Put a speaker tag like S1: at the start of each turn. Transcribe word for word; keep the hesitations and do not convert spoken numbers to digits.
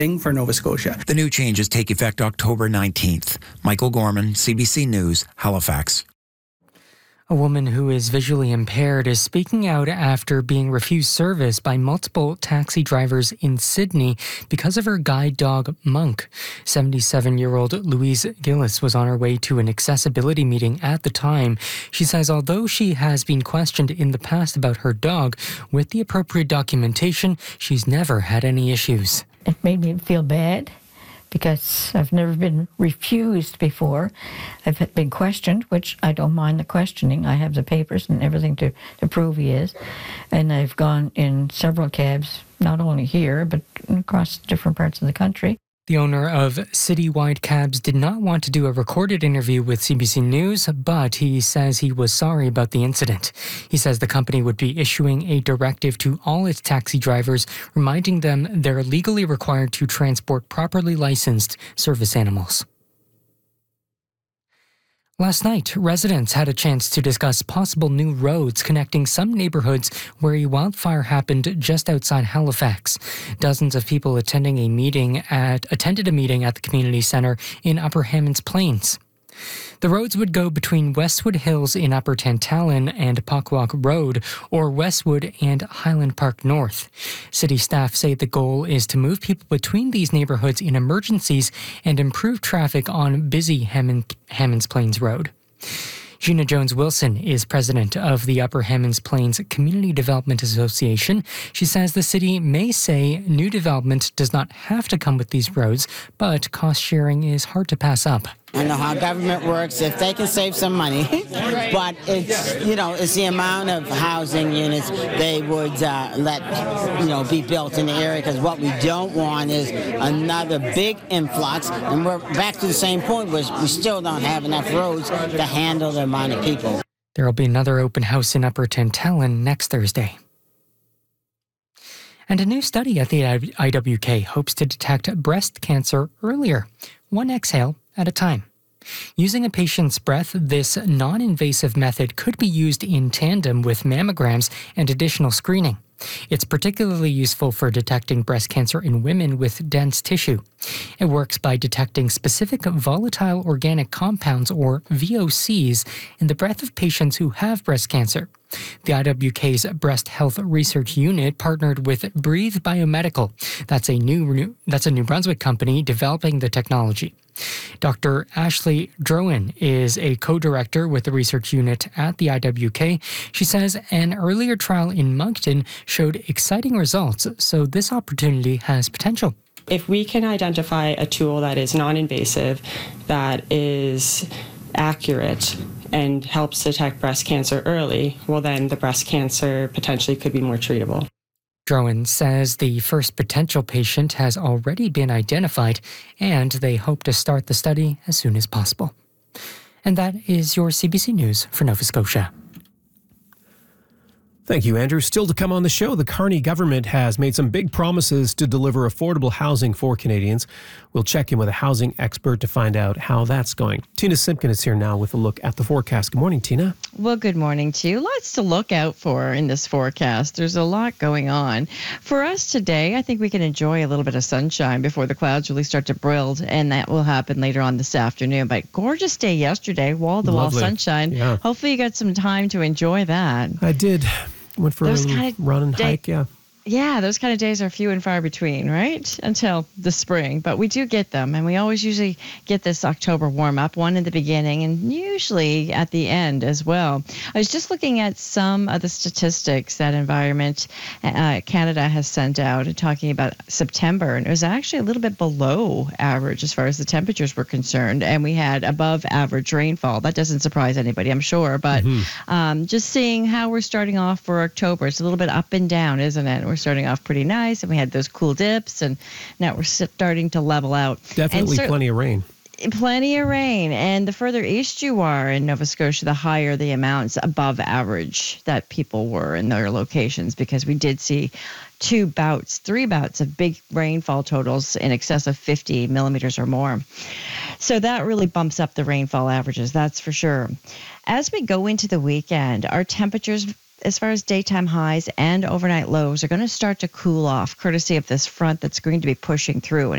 S1: for Nova Scotia.
S2: The new changes take effect October nineteenth. Michael Gorman, C B C News, Halifax.
S3: A woman who is visually impaired is speaking out after being refused service by multiple taxi drivers in Sydney because of her guide dog, Monk. seventy-seven-year-old Louise Gillis was on her way to an accessibility meeting at the time. She says although she has been questioned in the past about her dog, with the appropriate documentation, she's never had any issues.
S4: It made me feel bad, because I've never been refused before. I've been questioned, which I don't mind the questioning. I have the papers and everything to, to prove he is. And I've gone in several cabs, not only here, but across different parts of the country.
S3: The owner of Citywide Cabs did not want to do a recorded interview with C B C News, but he says he was sorry about the incident. He says the company would be issuing a directive to all its taxi drivers, reminding them they're legally required to transport properly licensed service animals. Last night, residents had a chance to discuss possible new roads connecting some neighborhoods where a wildfire happened just outside Halifax. Dozens of people attending a meeting at attended a meeting at the community centre in Upper Hammonds Plains. The roads would go between Westwood Hills in Upper Tantallon and Pockwalk Road, or Westwood and Highland Park North. City staff say the goal is to move people between these neighborhoods in emergencies and improve traffic on busy Hammond, Hammonds Plains Road. Gina Jones-Wilson is president of the Upper Hammonds Plains Community Development Association. She says the city may say new development does not have to come with these roads, but cost sharing is hard to pass up.
S5: I know how government works, if they can save some money, but it's, you know, it's the amount of housing units they would uh, let, you know, be built in the area, because what we don't want is another big influx, and we're back to the same point where we still don't have enough roads to handle the amount of people.
S3: There will be another open house in Upper Tantallon next Thursday. And a new study at the I W K hopes to detect breast cancer earlier, one exhale at a time. Using a patient's breath, this non-invasive method could be used in tandem with mammograms and additional screening. It's particularly useful for detecting breast cancer in women with dense tissue. It works by detecting specific volatile organic compounds, or V O Cs, in the breath of patients who have breast cancer. The I W K's Breast Health Research Unit partnered with Breathe Biomedical. That's a new that's a New Brunswick company developing the technology. Doctor Ashley Drowan is a co-director with the research unit at the I W K. She says an earlier trial in Moncton showed exciting results, so this opportunity has potential.
S6: If we can identify a tool that is non-invasive, that is accurate, and helps detect breast cancer early, well then the breast cancer potentially could be more treatable.
S3: Drowan says the first potential patient has already been identified, and they hope to start the study as soon as possible. And that is your C B C News for Nova Scotia.
S7: Thank you, Andrew. Still to come on the show, the Carney government has made some big promises to deliver affordable housing for Canadians. We'll check in with a housing expert to find out how that's going. Tina Simpkin is here now with a look at the forecast. Good morning, Tina.
S8: Well, good morning to you. Lots to look out for in this forecast. There's a lot going on. For us today, I think we can enjoy a little bit of sunshine before the clouds really start to build, and that will happen later on this afternoon. But gorgeous day yesterday, wall-to-wall sunshine.
S7: Yeah.
S8: Hopefully you got some time to enjoy that.
S7: I did. Went for
S8: Those
S7: a
S8: kind of
S7: run and
S8: day-
S7: hike, yeah.
S8: Yeah, those kind of days are few and far between, right? Until the spring. But we do get them, and we always usually get this October warm-up, one in the beginning and usually at the end as well. I was just looking at some of the statistics that Environment uh, Canada has sent out and talking about September, and it was actually a little bit below average as far as the temperatures were concerned, and we had above average rainfall. That doesn't surprise anybody, I'm sure, but mm-hmm. um, just seeing how we're starting off for October, it's a little bit up and down, isn't it? We're starting off pretty nice, and we had those cool dips, and now we're starting to level out.
S7: Definitely cer- plenty of rain.
S8: Plenty of rain, and the further east you are in Nova Scotia, the higher the amounts above average that people were in their locations, because we did see two bouts, three bouts of big rainfall totals in excess of fifty millimeters or more. So that really bumps up the rainfall averages, that's for sure. As we go into the weekend, our temperatures as far as daytime highs and overnight lows are going to start to cool off, courtesy of this front that's going to be pushing through. And